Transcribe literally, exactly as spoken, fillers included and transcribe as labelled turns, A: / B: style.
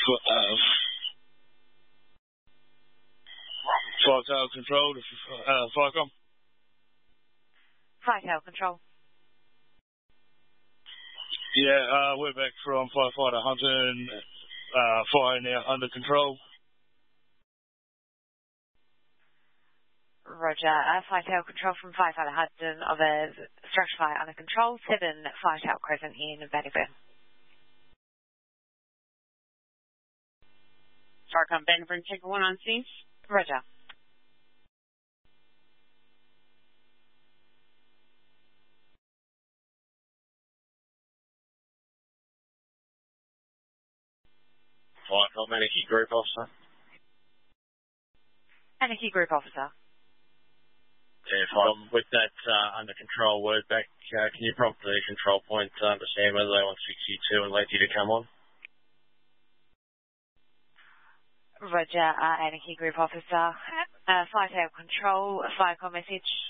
A: Uh, Five Tower Control, uh, Firecom.
B: Five Tower Control.
A: Yeah, uh, we're back from Firefighter Hunting, uh, fire now under control.
B: Roger, uh, Five Tower Control from Firefighter Hudson of a structure fire under control, seven Five Tower Crescent in Bannockburn.
C: Firecom Bannockburn, check one on scene.
B: Roger.
D: Firecom Anarchy Group Officer.
B: Anarchy Group Officer.
D: Yeah, Firecom, with that uh, under control word back, uh, can you prompt the control point to understand whether they want sixty-two and let you to come on?
B: Roger, uh, Anarchy Group Officer. Uh, Five Tower Control, Firecom message.